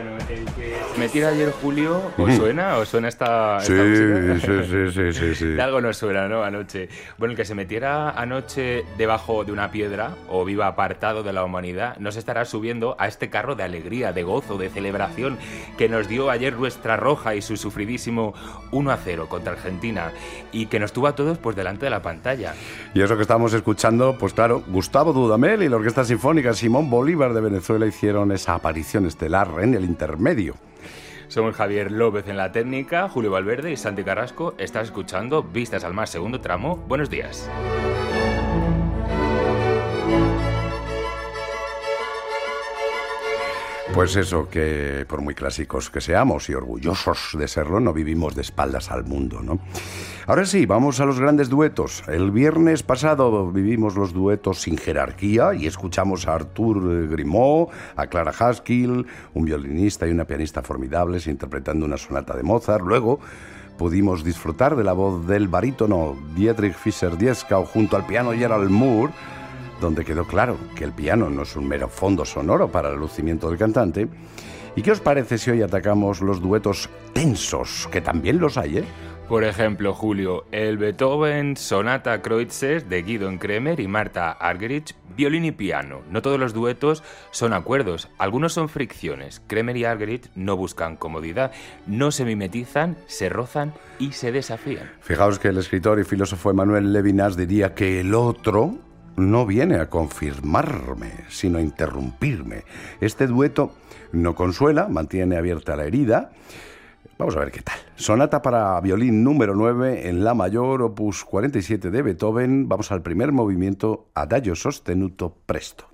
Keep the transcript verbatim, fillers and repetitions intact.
Bueno, el que se metiera ayer, Julio, ¿os suena? ¿Os suena esta, esta Sí, música? sí, sí, sí, sí, sí. De algo nos suena, ¿no? Anoche. Bueno, el que se metiera anoche debajo de una piedra o viva apartado de la humanidad, nos estará subiendo a este carro de alegría, de gozo, de celebración que nos dio ayer nuestra roja y su sufridísimo uno a cero contra Argentina y que nos tuvo a todos pues delante de la pantalla. Y eso que estamos escuchando, pues claro, Gustavo Dudamel y la Orquesta Sinfónica Simón Bolívar de Venezuela hicieron esa aparición estelar en el intermedio. Somos Javier López en la técnica, Julio Valverde y Santi Carrasco. Estás escuchando Vistas al Mar, segundo tramo. Buenos días. Pues eso, que por muy clásicos que seamos y orgullosos de serlo, no vivimos de espaldas al mundo, ¿no? Ahora sí, vamos a los grandes duetos. El viernes pasado vivimos los duetos sin jerarquía y escuchamos a Artur Grimaud, a Clara Haskell, un violinista y una pianista formidables interpretando una sonata de Mozart. Luego pudimos disfrutar de la voz del barítono Dietrich Fischer-Dieskau junto al piano Gerald Moore, donde quedó claro que el piano no es un mero fondo sonoro para el lucimiento del cantante. ¿Y qué os parece si hoy atacamos los duetos tensos, que también los hay, eh? Por ejemplo, Julio, el Beethoven Sonata Kreuzes de Guido Kremer y Marta Argerich, violín y piano. No todos los duetos son acuerdos, algunos son fricciones. Kremer y Argerich no buscan comodidad, no se mimetizan, se rozan y se desafían. Fijaos que el escritor y filósofo Emmanuel Levinas diría que el otro no viene a confirmarme, sino a interrumpirme. Este dueto no consuela, mantiene abierta la herida. Vamos a ver qué tal. Sonata para violín número nueve en la mayor, opus cuarenta y siete de Beethoven. Vamos al primer movimiento, Adagio sostenuto presto.